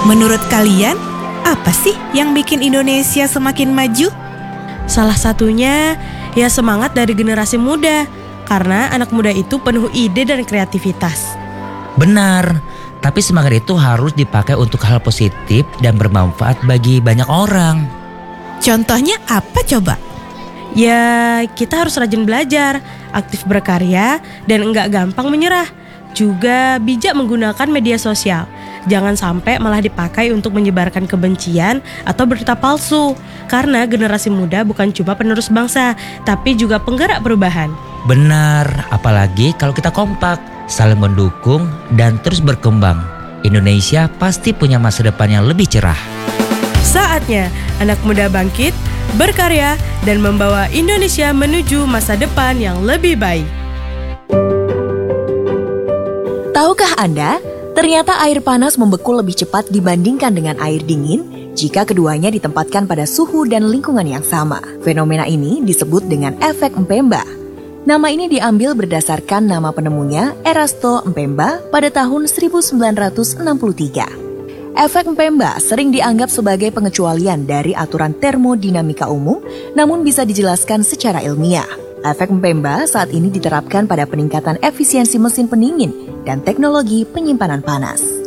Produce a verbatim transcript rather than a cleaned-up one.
Menurut kalian, apa sih yang bikin Indonesia semakin maju? Salah satunya ya semangat dari generasi muda, karena anak muda itu penuh ide dan kreativitas. Benar, tapi semangat itu harus dipakai untuk hal positif dan bermanfaat bagi banyak orang. Contohnya apa coba? Ya kita harus rajin belajar, aktif berkarya, dan enggak gampang menyerah. Juga bijak menggunakan media sosial. Jangan sampai malah dipakai untuk menyebarkan kebencian atau berita palsu. Karena generasi muda bukan cuma penerus bangsa, tapi juga penggerak perubahan. Benar, apalagi kalau kita kompak, saling mendukung dan terus berkembang. Indonesia pasti punya masa depan yang lebih cerah. Saatnya anak muda bangkit, berkarya, dan membawa Indonesia menuju masa depan yang lebih baik. Tahukah Anda, ternyata air panas membeku lebih cepat dibandingkan dengan air dingin jika keduanya ditempatkan pada suhu dan lingkungan yang sama. Fenomena ini disebut dengan efek Mpemba. Nama ini diambil berdasarkan nama penemunya, Erasto Mpemba, pada tahun seribu sembilan ratus enam puluh tiga. Efek Mpemba sering dianggap sebagai pengecualian dari aturan termodinamika umum, namun bisa dijelaskan secara ilmiah. Efek Mpemba saat ini diterapkan pada peningkatan efisiensi mesin pendingin dan teknologi penyimpanan panas.